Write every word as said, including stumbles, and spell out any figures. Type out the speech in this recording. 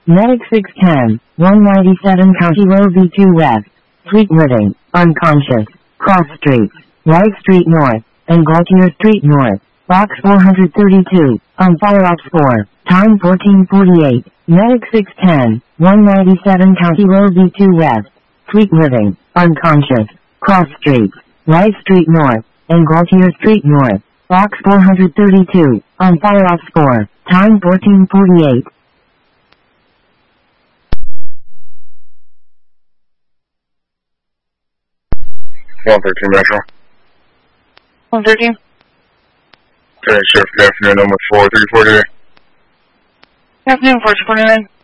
Medic six ten, one ninety-seven County Road V two West, Fleet Living, unconscious, cross streets, White Street North, and Gaultier Street North, box four thirty-two, on fire ops four, time fourteen forty-eight, Medic six ten, one ninety-seven County Road V two West, Fleet Living, unconscious, cross streets, White Street North, and Gaultier Street North, box four thirty-two, on fire ops four, time fourteen forty-eight. one thirteen Metro. one thirteen. Okay, Sheriff, good afternoon, number four three four today. Good afternoon, four two four nine.